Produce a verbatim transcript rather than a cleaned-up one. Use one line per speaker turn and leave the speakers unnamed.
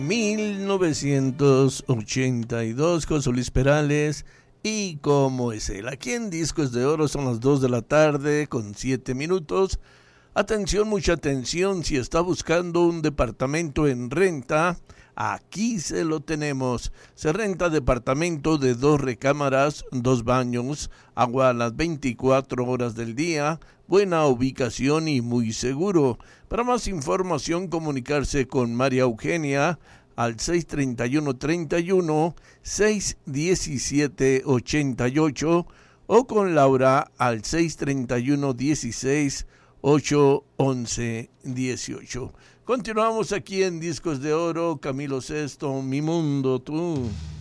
mil novecientos ochenta y dos, José Luis Perales, y cómo es él. Aquí en Discos de Oro son las dos de la tarde con siete minutos. Atención, mucha atención, si está buscando un departamento en renta, aquí se lo tenemos. Se renta departamento de dos recámaras, dos baños, agua a las veinticuatro horas del día, buena ubicación y muy seguro. Para más información, comunicarse con María Eugenia al seis treinta y uno treinta y uno, seis diecisiete ochenta y ocho o con Laura al seis treinta y uno dieciséis ocho once dieciocho. Continuamos aquí en Discos de Oro. Camilo Sesto, Mi Mundo Tú.